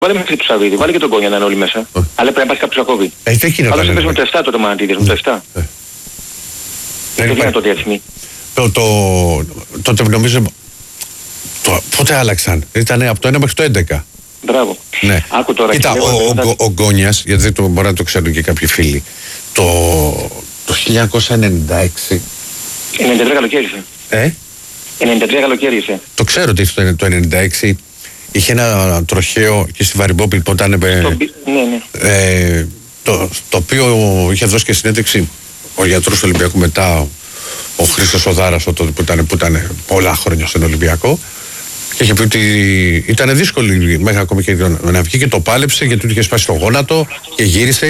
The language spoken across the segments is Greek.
Βάλε μέχρι του Σαββίδη, βάλε και τον Γκόνια να είναι όλοι μέσα. Αλλά πρέπει να υπάρχει κάποιο ακόμη. Δεν γίνεται. Άλλωστε παίζουμε το 7 τότε Μανατίδης, με το 7. Δεν είναι το διεθνή. Τότε νομίζω. Πότε άλλαξαν. Ήταν από το 1 μέχρι το 11. Μπράβο. Ναι. Άκου τώρα. Κοίτα, ο Γκόνιας, γιατί δεν το μπορεί να το ξέρουν και κάποιοι φίλοι, το 1996. 93 καλοκαίρι ήρθε. 93 καλοκαίρι ήρθε. Το ξέρω ότι το 96 είχε ένα τροχαίο και στη Βαρυμπόπηλ που ήταν. Ναι. Το οποίο είχε δώσει και συνέντευξη ο γιατρός του Ολυμπιακού μετά, ο Χρήστος Οδάρας, που ήταν πολλά χρόνια στον Ολυμπιακό. Και είχε πει ότι ήταν δύσκολη μέχρι ακόμη και να βγει και το πάλεψε γιατί του είχε σπάσει το γόνατο και γύρισε.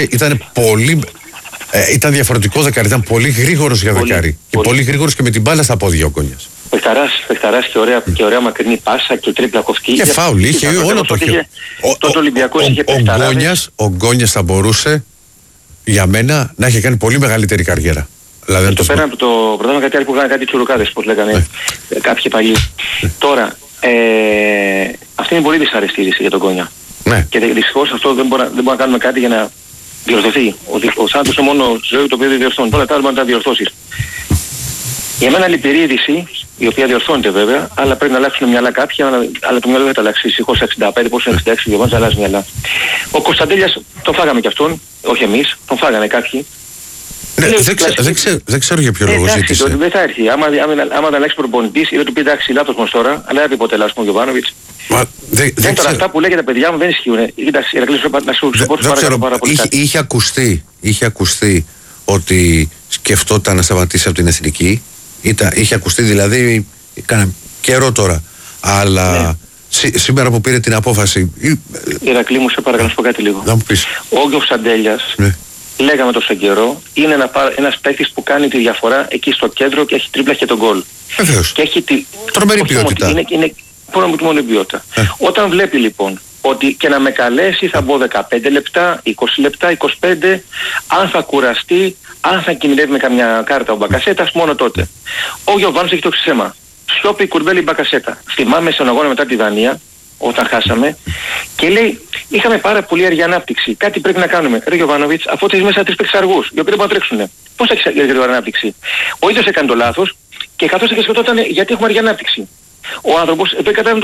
Ήταν διαφορετικό δεκάρι, ήταν πολύ γρήγορος για δεκάρι. Και πολύ γρήγορος και με την μπάλα στα πόδια ο Γκόνιας. Πεχταράς και ωραία μακρινή πάσα και τρίπλα κοφτή. Και φάουλ είχε, όλο το είχε. Τότε ο Ολυμπιακός είχε ο Γκόνιας θα μπορούσε για μένα να έχει κάνει πολύ μεγαλύτερη καριέρα. Δηλαδή, το πέραν από το πρωτάθλημα κάτι άλλο που έκανε κάτι τσουρουκάδες, πώς λέγανε κάποιοι παλιοί. Τώρα, αυτή είναι πολύ δυσαρεστή είδηση για τον Γκόνια. Και δυστυχώς αυτό δεν μπορούμε να κάνουμε κάτι για να διορθωθεί. Ο Σάντος είναι μόνο ζωή το οποίο δεν διορθώνει. Όλα τα άλλα να τα διορθώσεις. Για μένα λυπηρή είδηση, η οποία διορθώνεται βέβαια, αλλά πρέπει να αλλάξουν μυαλά κάποια, αλλά το μυαλό δεν θα αλλάξει. Δυστυχώς 65, πώς 66 διαβάζει, αλλάζει μυαλά. Ο Κωνσταντέλιας τον φάγαμε κι αυτόν, όχι εμείς, τον φάγανε κάποιοι. Ναι, δεν ξέρω για ποιο λόγο ζήτησε. Δεν θα έρθει. Άμα θα αλλάξει προπονητής, ή δεν του πει εντάξει λάθος μας τώρα, αλλά δεν θα πει ποτέ λάθος μου ο Γιωβάνοβιτς. Δεν τώρα αυτά που λέγεται τα παιδιά μου δεν ισχύουν. Εντάξει, να σου πω πάρα πολύ κάτι. Είχε ακουστεί ότι σκεφτόταν να σταματήσει από την εθνική. Είχε ακουστεί δηλαδή καιρό τώρα. Αλλά σήμερα που πήρε την απόφαση. Ηρακλή μου, σε παρακαλώ να σου πω κάτι λίγο. Ο Κωνσταντέλιας, λέγαμε τόσο καιρό, είναι ένας παίκτης που κάνει τη διαφορά εκεί στο κέντρο και έχει τρίπλα και τον γκολ. Βεβαίως. Και έχει τρομερή ποιότητα. Είναι μόνο ποιότητα. Όταν βλέπει λοιπόν ότι και να με καλέσει θα μπω 15 λεπτά, 20 λεπτά, 25, αν θα κουραστεί, αν θα κινδυνεύει με καμιά κάρτα ο Μπακασέτας, μόνο τότε. Ο Γιωβάνος έχει το εξής θέμα. Σιώπη, Κουρμπέλη, Μπακασέτα. Θυμάμαι στον αγώνα μετά τη Δανία, όταν χάσαμε, και λέει, είχαμε πάρα πολύ αργή ανάπτυξη. Κάτι πρέπει να κάνουμε. Ρε Γιωβάνοβιτς, αφού έχεις μέσα 3 παίκτες αργούς, οι οποίοι δεν μπορούν να τρέξουν. Πώς θα έχεις αργή ανάπτυξη? Ο ίδιος έκανε το λάθος και καθώς και σκεφτόταν γιατί έχουμε αργή ανάπτυξη. Ο άνθρωπος,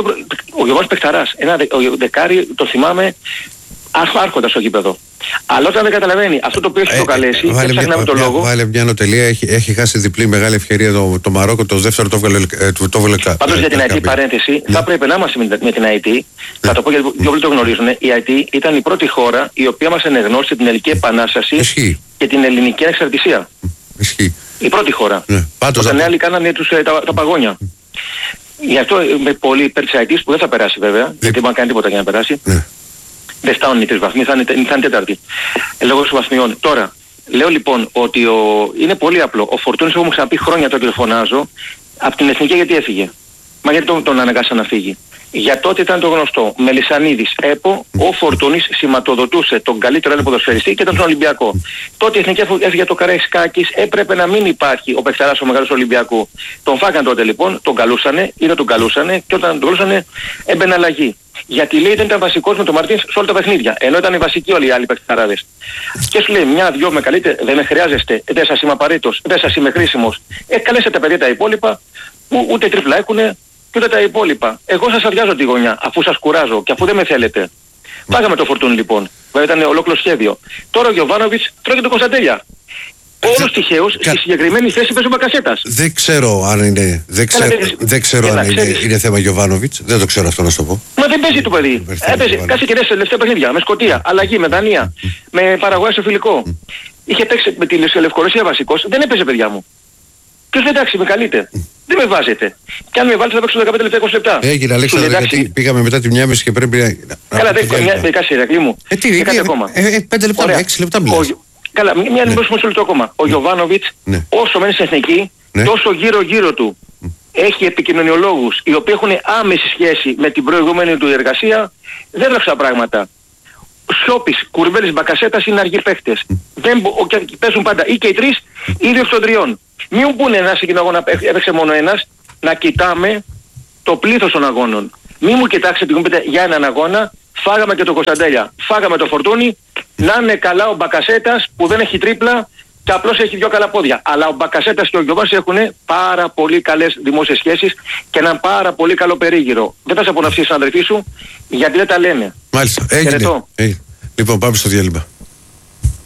ο Γιωβάνος παιχταράς, ένα δεκάρι, το θυμάμαι, άρχοντας στο γήπεδο. Αλλά όταν δεν καταλαβαίνει αυτό το οποίο έχει προκαλέσει, και ψάχναμε τον λόγο. Βάλε μια νοτελεία, έχει χάσει διπλή μεγάλη ευκαιρία το Μαρόκο, το δεύτερο το έβγαλε κάτω. Πάντως για την ΑΕΤ παρένθεση, θα πρέπει να είμαστε με την ΑΕΤ. Θα το πω γιατί όλοι το γνωρίζουν. Η ΑΕΤ ήταν η πρώτη χώρα η οποία μας ενεγνώρισε την Ελληνική Επανάσταση και την ελληνική ανεξαρτησία. Η πρώτη χώρα. Όταν οι άλλοι κάνανε τα παγόνια. Γι' αυτό είμαι πολύ υπέρ της ΑΕΤ που δεν θα περάσει βέβαια, γιατί δεν μπορεί να κάνει τίποτα για να περάσει. Δεν φτάνουν οι 3 βαθμοί, θα είναι τέταρτη. Λόγω των βαθμιών. Τώρα, λέω λοιπόν ότι είναι πολύ απλό. Ο Φορτούνης, όπως μου ξαναπεί χρόνια το τηλεφωνάζω, από την εθνική γιατί έφυγε. Μα γιατί τον αναγκάσαν να φύγει? Για τότε ήταν το γνωστό. Μελισσανίδης, ΕΠΟ, ο Φορτούνης σηματοδοτούσε τον καλύτερο Έλληνα ποδοσφαιριστή και ήταν στον Ολυμπιακό. Τότε η εθνική έφυγε το Καραϊσκάκης, έπρεπε να μην υπάρχει ο παιχταράς ο μεγάλος Ολυμπιακού. Τον φάγαν τότε λοιπόν, τον καλούσανε, και όταν τον καλούσανε έμπαινε αλλαγή. Γιατί λέει δεν ήταν βασικός με τον Μαρτίνς σε όλα τα παιχνίδια. Ενώ ήταν οι βασικοί όλοι οι άλλοι παιχταράδες. Και σου λέει μια-δυο με καλείτε, δεν με χρειάζεστε, δεν σας είμαι απαραίτητος, δεν σας είμαι χρήσιμος. Καλέστε τα παιδιά τα υπόλοιπα που ούτε τριπλά έχουνε και ούτε τα υπόλοιπα. Εγώ σας αδειάζω τη γωνιά αφού σας κουράζω και αφού δεν με θέλετε. Πάγαμε το Φορτούνι λοιπόν. Βέβαια ήταν ολόκληρο σχέδιο. Τώρα ο Γιωβάνοβιτς τρώγει τον Κωνσταντέλια. Όλος τυχαίως στη συγκεκριμένη θέση παίζει ο Μπακασέτας. Δεν ξέρω αν είναι, είναι θέμα Γιωβάνοβιτς. Δεν το ξέρω αυτό να σου το πω. Μα δεν παίζει το παιδί. Έπαιζε, κάτσε και δες τελευταία παιχνίδια. Με Σκωτία, αλλαγή, με Δανία, με Παραγουάη στο φιλικό. Είχε παίξει με τη Λευκορωσία βασικός. Δεν έπαιζε παιδιά μου. Ποιος δεν εντάξει, με καλείτε. Δεν με βάζετε. Και αν με βάλετε θα παίξω 15 λεπτά, 20 λεπτά. Έγινε Αλέξανδρο, γιατί πήγαμε μετά τη 1:30 και πρέπει να... Καλά, δεν κάτσε Ηρακλή μου. 5 λεπτά, 6 λεπτά μιλάς. Καλά, μια μισό λεπτό ακόμα. Ο Γιωβάνοβιτς, όσο μένει στην εθνική, τόσο γύρω-γύρω του έχει επικοινωνιολόγους οι οποίοι έχουν άμεση σχέση με την προηγούμενη του εργασία. Δεν βλέπει τα πράγματα. Σιώπης, Κουρμπέλης, Μπακασέτας είναι αργοί παίχτες. Παίζουν πάντα ή και οι τρεις ή 2 των 3. Μην μου πούνε ένας εκείνο αγώνα έπαιξε μόνο ένας, να κοιτάμε το πλήθος των αγώνων. Μην μου κοιτάξετε και μου πείτε για έναν αγώνα φάγαμε και το Κωνσταντέλια, φάγαμε το Φορτούνι, να είναι καλά ο Μπακασέτας που δεν έχει τρίπλα και απλώς έχει δυο καλά πόδια. Αλλά ο Μπακασέτας και ο Γιωβάς έχουν πάρα πολύ καλές δημόσιες σχέσεις και έναν πάρα πολύ καλό περίγυρο. Δεν θα σε αποναυθεί σαν αδερφή σου, γιατί δεν τα λένε. Μάλιστα. Έγινε. Λοιπόν, πάμε στο διάλειμμα.